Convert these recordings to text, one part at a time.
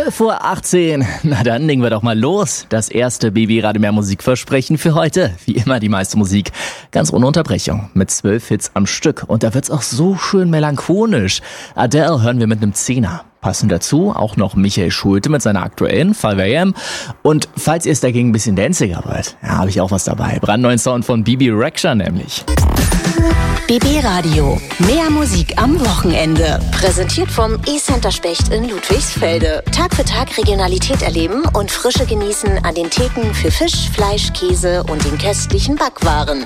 12:18 Uhr. Na dann legen wir doch mal los. Das erste BB Radio Mehr Musikversprechen für heute. Wie immer die meiste Musik. Ganz ohne Unterbrechung. Mit 12 Hits am Stück. Und da wird's auch so schön melancholisch. Adele hören wir mit einem 10er. Passend dazu auch noch Michael Schulte mit seiner aktuellen 5 AM. Und falls ihr es dagegen ein bisschen danziger wollt, ja, habe ich auch was dabei. Brandneuen Sound von Bibi Rexha nämlich. BB Radio. Mehr Musik am Wochenende. Präsentiert vom E-Center Specht in Ludwigsfelde. Tag für Tag Regionalität erleben und Frische genießen an den Theken für Fisch, Fleisch, Käse und den köstlichen Backwaren.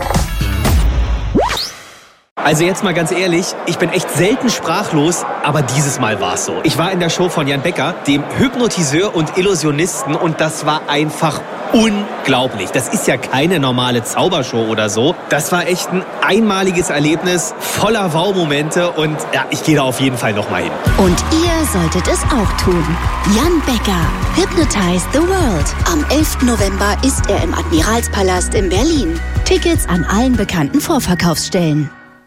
Also jetzt mal ganz ehrlich, ich bin echt selten sprachlos, aber dieses Mal war es so. Ich war in der Show von Jan Becker, dem Hypnotiseur und Illusionisten, und das war einfach unglaublich. Das ist ja keine normale Zaubershow oder so. Das war echt ein einmaliges Erlebnis, voller Wow-Momente, und ja, ich gehe da auf jeden Fall nochmal hin. Und ihr solltet es auch tun. Jan Becker, Hypnotize the World. Am 11. November ist er im Admiralspalast in Berlin. Tickets an allen bekannten Vorverkaufsstellen.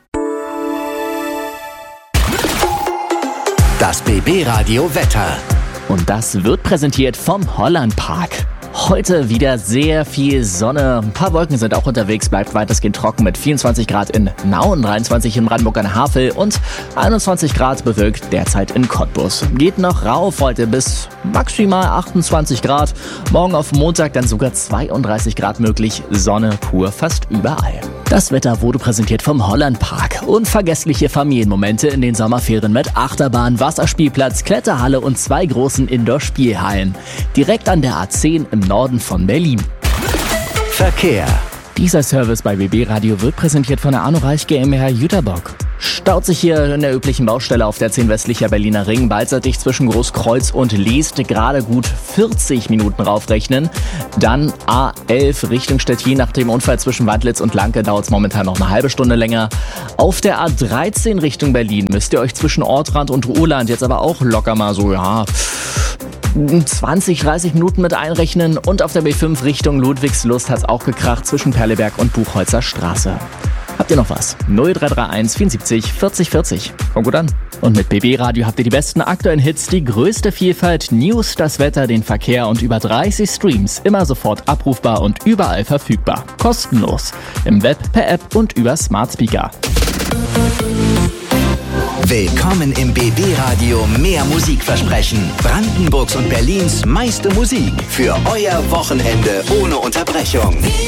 Das BB Radio Wetter. Und das wird präsentiert vom Holland Park. Heute wieder sehr viel Sonne. Ein paar Wolken sind auch unterwegs, bleibt weitestgehend trocken mit 24 Grad in Nauen, 23 in Brandenburg an der Havel und 21 Grad bewölkt derzeit in Cottbus. Geht noch rauf heute bis maximal 28 Grad. Morgen auf Montag dann sogar 32 Grad möglich. Sonne pur fast überall. Das Wetter wurde präsentiert vom Holland Park. Unvergessliche Familienmomente in den Sommerferien mit Achterbahn, Wasserspielplatz, Kletterhalle und 2 großen Indoor-Spielhallen. Direkt an der A10 im Norden von Berlin. Verkehr. Dieser Service bei BB Radio wird präsentiert von der Arno Reich GmbH Jüterbock. Staut sich hier in der üblichen Baustelle auf der 10 westlicher Berliner Ring, beidseitig zwischen Großkreuz und Liest, gerade gut 40 Minuten raufrechnen. Dann A11 Richtung Stettin, nach dem Unfall zwischen Wandlitz und Lanke dauert es momentan noch eine halbe Stunde länger. Auf der A13 Richtung Berlin müsst ihr euch zwischen Ortrand und Ruhrland jetzt aber auch locker mal so, 20, 30 Minuten mit einrechnen. Und auf der B5 Richtung Ludwigslust hat's auch gekracht zwischen Perleberg und Buchholzer Straße. Habt ihr noch was? 0331 74 40 40. Kommt gut an. Und mit BB Radio habt ihr die besten aktuellen Hits, die größte Vielfalt, News, das Wetter, den Verkehr und über 30 Streams. Immer sofort abrufbar und überall verfügbar. Kostenlos. Im Web, per App und über Smart Speaker. Willkommen im BB Radio Mehr Musikversprechen. Brandenburgs und Berlins meiste Musik für euer Wochenende ohne Unterbrechung.